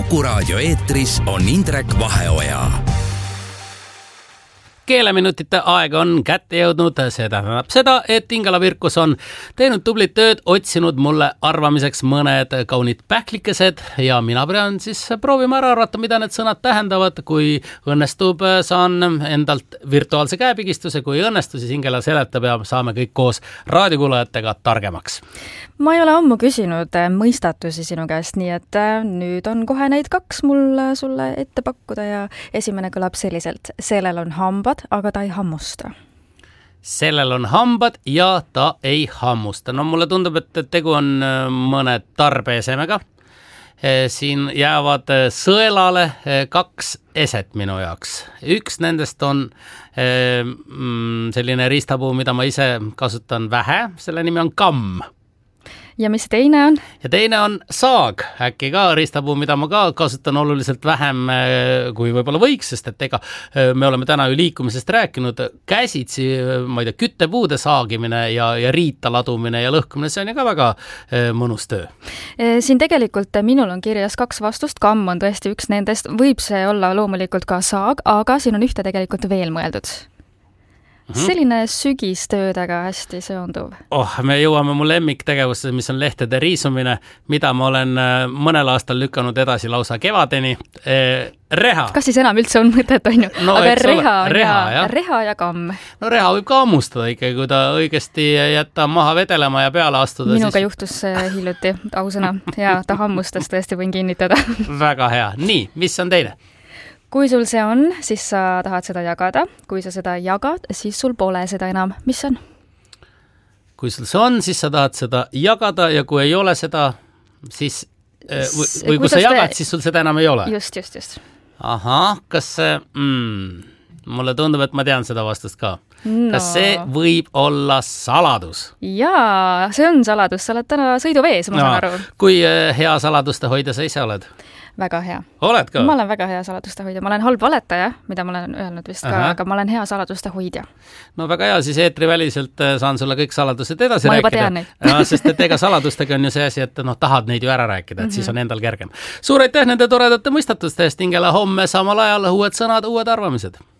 Kuku raadio eetris on Indrek Vaheoja. Keeleminutite aeg on kätte jõudnud, see tähendab seda, et Ingela Virkus on teinud tublit tööd, otsinud mulle arvamiseks mõned kaunid pähklikesed ja mina pean siis proovima ära arvata, mida need sõnad tähendavad. Kui õnnestub, saan endalt virtuaalse käepigistuse, kui õnnestu, siis Ingela seletab ja saame kõik koos raadiokuulajatega targemaks. Ma ei ole ammu küsinud mõistatusi sinu käest, nii et nüüd on kohe neid 2 mul sulle ette pakkuda ja esimene kõlab selliselt. Sellel on hambad, aga ta ei hammusta. Sellel on hambad ja ta ei hammusta. No mulle tundub, et tegu on mõne tarbeesemega. Siin jäävad sõelale 2 eset minu jaoks. Üks nendest on selline riistapuu, mida ma ise kasutan vähe. Selle nimi on kamm. Ja mis teine on? Ja teine on saag, äkki ka riistapuu, mida ma ka kasutan oluliselt vähem kui võib-olla võiks, sest et ega me oleme täna ju liikumisest rääkinud, käsitsi, ma ei tea, küttepuude saagimine ja riita ladumine ja lõhkumine, see on ju ka väga mõnus töö. Siin tegelikult minul on kirjas 2 vastust, kamm on tõesti üks nendest, võib see olla loomulikult ka saag, aga siin on ühte tegelikult veel mõeldud. Selline sügistöödega hästi seonduv. Me jõuame mu lemmiktegevusse, mis on lehtede riisumine, mida ma olen mõnel aastal lükanud edasi lausa kevadeni. Reha. Kas siis enam üldse on mõtet, on ju? No, aga reha ja kamm. No reha võib ka ammustada ikkagi, kui ta õigesti jätta maha vedelema ja peale astuda. Minuga juhtus hiljuti, ausõna. Ja ta hammustas, tõesti võin kinnitada. Väga hea. Nii, mis on teine? Kui sul see on, siis sa tahad seda jagada. Kui sa seda jagad, siis sul pole seda enam. Mis on? Kui sul see on, siis sa tahad seda jagada ja kui ei ole seda, siis või kui sa jagad, siis sul seda enam ei ole. Just. Ahah, kas see... mulle tundub, et ma tean seda vastust ka. No. Kas see võib olla saladus? Jaa, see on saladus. Sa oled täna sõiduvees, ma saan aru. Kui hea saladuste hoida sa ise oled? Väga hea. Oled ka? Ma olen väga hea saladuste hoidja. Ma olen halb valetaja, mida ma olen öelnud vist ka, aga ma olen hea saladuste hoidja. No väga hea, siis eetriväliselt saan sulle kõik saladused edasi rääkida. Ma juba tean neid. Ja, sest et ega saladustega on ju see asi, et tahad neid ju ära rääkida, et siis on endal kergem. Suur aitäh nende toredate mõistatuste eest, Ingela, homme samal ajal uued sõnad, uued arvamised.